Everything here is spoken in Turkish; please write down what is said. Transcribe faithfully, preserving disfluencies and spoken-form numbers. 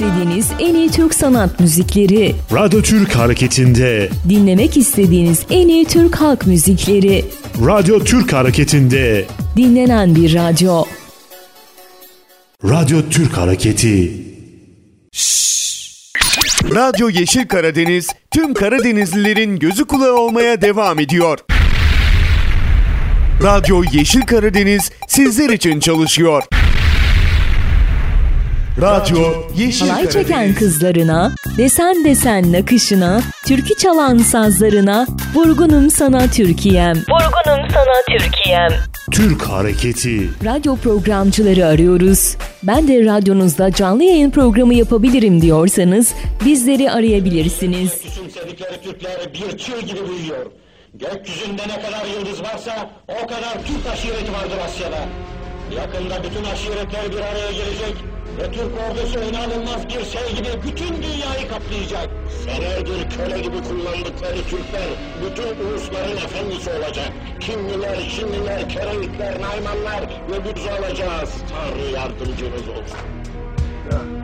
istediğiniz en iyi Türk sanat müzikleri. Radyo Türk Hareketi'nde. Dinlemek istediğiniz en iyi Türk halk müzikleri. Radyo Türk Hareketi'nde. Dinlenen bir radyo. Radyo Türk Hareketi. Radyo Yeşil Karadeniz, tüm Karadenizlilerin gözü kulağı olmaya devam ediyor. Radyo Yeşil Karadeniz sizler için çalışıyor. Radyo Yeşil Halay Karadeniz. çeken kızlarına, desen desen nakışına, türkü çalan sazlarına, vurgunum sana Türkiye'm. Vurgunum sana Türkiye'm. Türk Hareketi. Radyo programcıları arıyoruz. Ben de radyonuzda canlı yayın programı yapabilirim diyorsanız bizleri arayabilirsiniz. Küçümsedikleri Türkler bir çığ gibi büyüyor. Gökyüzünde ne kadar yıldız varsa o kadar Türk aşireti vardır Asya'da. Yakında bütün aşiretler bir araya gelecek ve Türk ordusu inanılmaz bir şey gibi bütün dünyayı kaplayacak. Senelerdir köle gibi kullandıkları Türkler bütün ulusların efendisi olacak. Kimliler, Çinliler, Kerelikler, Naymanlar ve biz olacağız. Tanrı yardımcımız olsun.